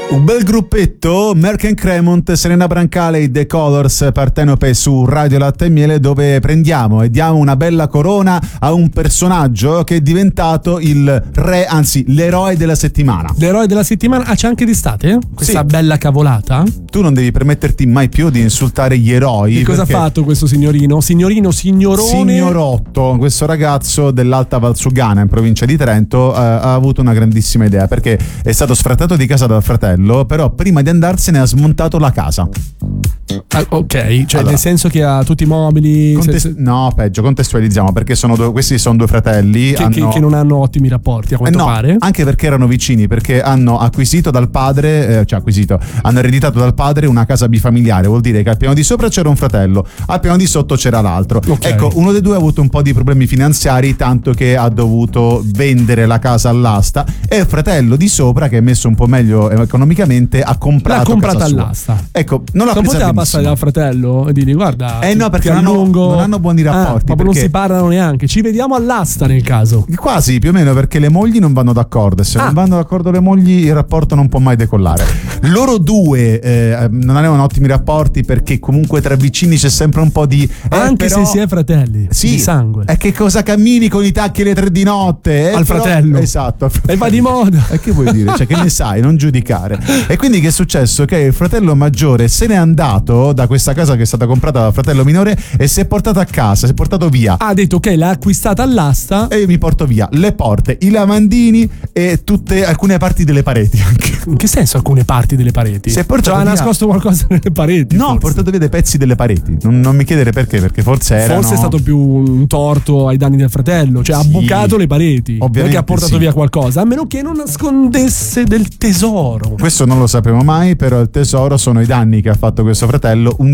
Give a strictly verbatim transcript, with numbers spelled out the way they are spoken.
Un bel gruppetto, Merck and Cremont, Serena Brancale e The Colors, Partenope su Radio Latte e Miele, dove prendiamo e diamo una bella corona a un personaggio che è diventato il re, anzi l'eroe della settimana. L'eroe della settimana? Ah, c'è anche d'estate? Questa sì. bella cavolata? Tu non devi permetterti mai più di insultare gli eroi. Che cosa ha fatto questo signorino? Signorino, signorone? Signorotto, questo ragazzo dell'Alta Valsugana in provincia di Trento eh, ha avuto una grandissima idea, perché è stato sfrattato di casa dal fratello, però prima di andarsene ha smontato la casa. Ah, ok, cioè allora, nel senso che ha tutti i mobili. Contest- se, se... No, peggio, contestualizziamo, perché sono due, questi sono due fratelli che, hanno... che, che non hanno ottimi rapporti, a quanto eh no, pare. Anche perché erano vicini, perché hanno acquisito dal padre, eh, cioè acquisito, hanno ereditato dal padre una casa bifamiliare. Vuol dire che al piano di sopra c'era un fratello, al piano di sotto c'era l'altro. Okay. Ecco, uno dei due ha avuto un po' di problemi finanziari, tanto che ha dovuto vendere la casa all'asta, e il fratello di sopra, che è messo un po' meglio economicamente, ha comprato l'ha comprata casa sua. all'asta. Ecco, non l'ha non presa poteva benissimo. passare dal fratello e dirgli guarda, eh no, perché non hanno, non hanno buoni rapporti, ah, ma perché... non si parlano neanche. Ci vediamo all'asta nel caso. Quasi, più o meno, perché le mogli non vanno d'accordo, e se ah. non vanno d'accordo le mogli il rapporto non può mai decollare. Loro due eh, non avevano ottimi rapporti, perché comunque tra vicini c'è sempre un po' di eh, anche però... se si è fratelli, sì, di sangue. E che cosa cammini con i tacchi alle tre di notte? Eh, al però... fratello. Esatto, al fratello. E va di moda. E che vuoi dire? Cioè, che ne sai? Non giudicare. E quindi che è successo? Che il fratello maggiore se n'è andato da questa casa che è stata comprata dal fratello minore e si è portato a casa, si è portato via. Ha detto ok, l'ha acquistata all'asta e io mi porto via le porte, i lavandini e tutte alcune parti delle pareti anche. In che senso alcune parti delle pareti? Si è portato cioè, ha via... nascosto qualcosa nelle pareti? No, forse. ha portato via dei pezzi delle pareti. Non, non mi chiedere perché, perché forse erano... Forse è stato più un torto ai danni del fratello, cioè sì, ha bucato le pareti, ovviamente, non è che ha portato sì. via qualcosa, a meno che non nascondesse del tesoro. Questo non lo sapremo mai, però il tesoro sono i danni che ha fatto questo fratello. Un